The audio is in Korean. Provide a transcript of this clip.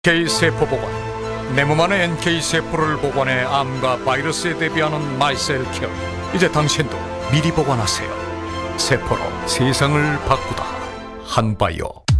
K세포 복원. 내 몸 안의 NK세포를 복원해 암과 바이러스에 대비하는 마이셀 케어. 이제 당신도 미리 복원하세요. 세포로 세상을 바꾸다. 한바이오.